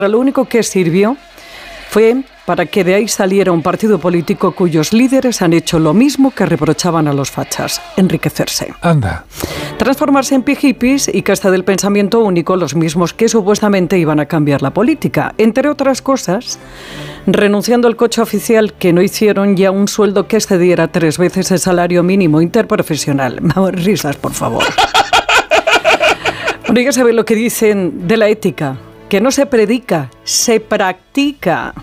Lo único que sirvió fue para que de ahí saliera un partido político cuyos líderes han hecho lo mismo que reprochaban a los fachas: enriquecerse. Anda. Transformarse en hippies y casta del pensamiento único, los mismos que supuestamente iban a cambiar la política. Entre otras cosas, renunciando al coche oficial, que no hicieron, ya un sueldo que excediera 3 veces el salario mínimo interprofesional. Vamos, risas, por favor. Bueno, ya saben lo que dicen de la ética, que no se predica, se practica.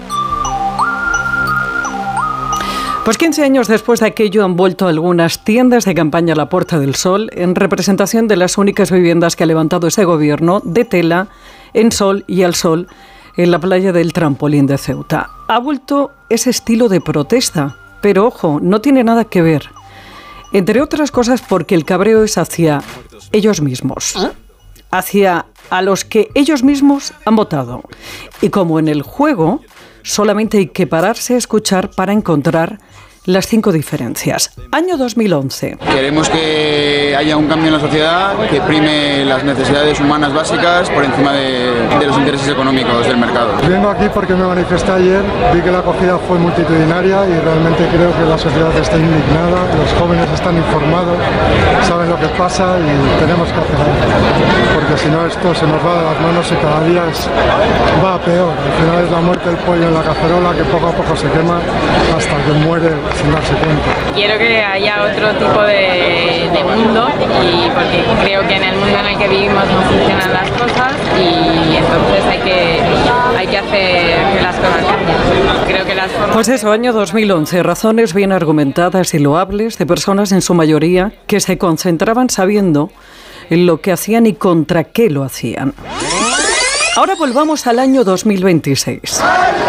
Pues 15 años después de aquello han vuelto algunas tiendas de campaña a la Puerta del Sol en representación de las únicas viviendas que ha levantado ese gobierno, de tela, en sol y al sol, en la playa del Trampolín de Ceuta. Ha vuelto ese estilo de protesta, pero ojo, no tiene nada que ver. Entre otras cosas porque el cabreo es hacia ellos mismos, hacia a los que ellos mismos han votado. Y como en el juego, solamente hay que pararse a escuchar para encontrar las 5 diferencias. Año 2011. Queremos que haya un cambio en la sociedad que prime las necesidades humanas básicas por encima de los intereses económicos del mercado. Vengo aquí porque me manifesté ayer, vi que la acogida fue multitudinaria y realmente creo que la sociedad está indignada, los jóvenes están informados, saben lo que pasa y tenemos que hacer algo, porque si no esto se nos va de las manos y cada día va a peor. Al final es la muerte del pollo en la cacerola que poco a poco se quema hasta que muere sin darse cuenta. Quiero que haya otro tipo de mundo, y porque creo que en el mundo en el que vivimos no funcionan las cosas y entonces hay que hacer que las cosas cambien. Creo que las formas... Pues eso, año 2011, razones bien argumentadas y loables de personas en su mayoría que se concentraban sabiendo en lo que hacían y contra qué lo hacían. Ahora volvamos al año 2026.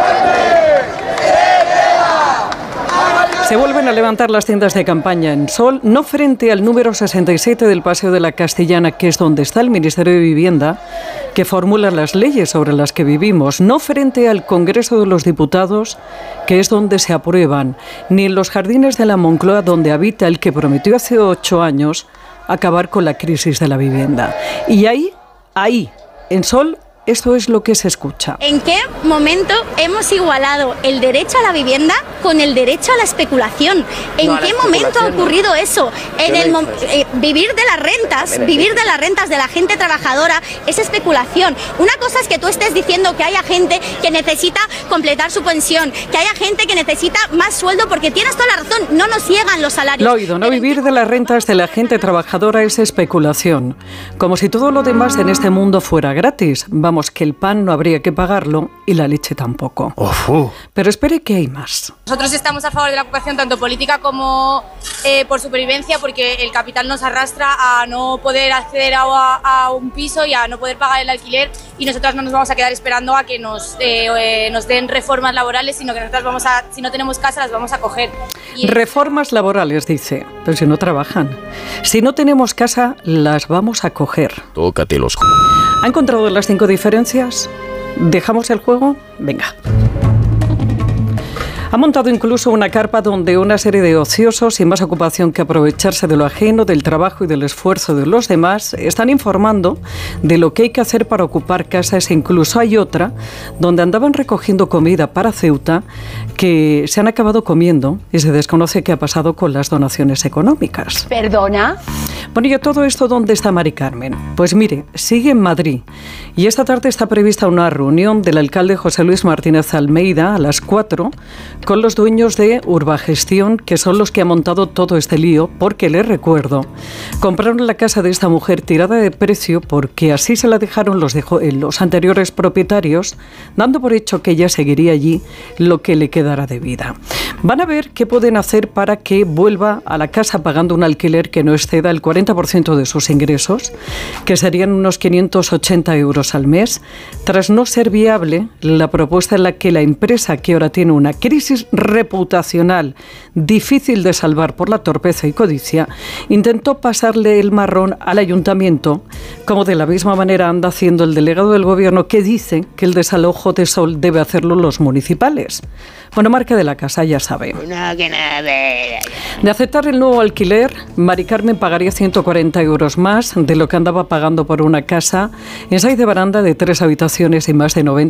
Se vuelven a levantar las tiendas de campaña en sol, no frente al número 67 del Paseo de la Castellana, que es donde está el Ministerio de Vivienda, que formula las leyes sobre las que vivimos, no frente al Congreso de los Diputados, que es donde se aprueban, ni en los jardines de la Moncloa, donde habita el que prometió hace 8 años acabar con la crisis de la vivienda. Y ahí, en sol, esto es lo que se escucha. ¿En qué momento hemos igualado el derecho a la vivienda con el derecho a la especulación? ¿En qué momento ha ocurrido eso? Vivir de las rentas de la gente trabajadora es especulación. Una cosa es que tú estés diciendo que haya gente que necesita completar su pensión, que haya gente que necesita más sueldo, porque tienes toda la razón, no nos llegan los salarios. Lo oído, no vivir de las rentas de la gente trabajadora es especulación. Como si todo lo demás en este mundo fuera gratis. Vamos, que el pan no habría que pagarlo y la leche tampoco. Pero espere que hay más. Nosotros estamos a favor de la ocupación tanto política como por supervivencia, porque el capital nos arrastra a no poder acceder a un piso y a no poder pagar el alquiler, y nosotras no nos vamos a quedar esperando a que nos den reformas laborales, sino que nosotras si no tenemos casa las vamos a coger. Reformas laborales, dice, pero si no trabajan. Si no tenemos casa, las vamos a coger. Tócate los... ¿Ha encontrado las 5 diferencias? ¿Dejamos el juego? Venga. Ha montado incluso una carpa donde una serie de ociosos, sin más ocupación que aprovecharse de lo ajeno, del trabajo y del esfuerzo de los demás, están informando de lo que hay que hacer para ocupar casas. E incluso hay otra donde andaban recogiendo comida para Ceuta que se han acabado comiendo y se desconoce qué ha pasado con las donaciones económicas. ¿Perdona? Bueno, ¿y todo esto dónde está Mari Carmen? Pues mire, sigue en Madrid. Y esta tarde está prevista una reunión del alcalde José Luis Martínez Almeida a las 4 con los dueños de Urbagestión, que son los que han montado todo este lío, porque les recuerdo, compraron la casa de esta mujer tirada de precio porque así se la dejaron los anteriores propietarios, dando por hecho que ella seguiría allí lo que le quedara de vida. Van a ver qué pueden hacer para que vuelva a la casa pagando un alquiler que no exceda el 40% de sus ingresos, que serían unos 580 euros al mes, tras no ser viable la propuesta en la que la empresa, que ahora tiene una crisis reputacional difícil de salvar por la torpeza y codicia, intentó pasarle el marrón al ayuntamiento, como de la misma manera anda haciendo el delegado del gobierno, que dice que el desalojo de Sol debe hacerlo los municipales. Bueno, marca de la casa, ya sabe. No, que nada. De aceptar el nuevo alquiler, Mari Carmen pagaría 140 euros más de lo que andaba pagando por una casa en Saiz de Baranda de 3 habitaciones y más de 90